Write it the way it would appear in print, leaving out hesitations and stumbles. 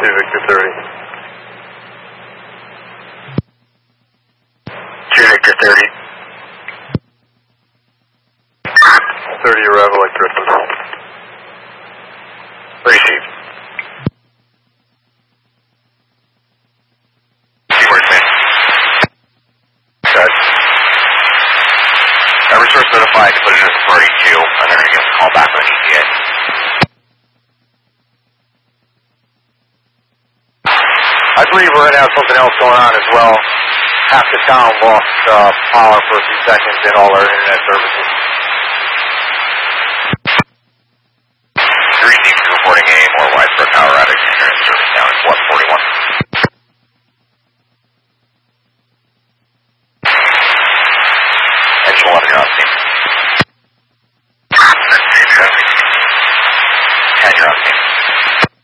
Victor 30. 2 Victor 30. 30 arrival electricity. Received. Keyboard man. Good. Every source notified to put it in authority 2, and they're going to give us a call back on ETA. I believe we're going to have something else going on as well. Half the town lost power for a few seconds in all our internet services. Received reporting a more widespread power outage in internet service.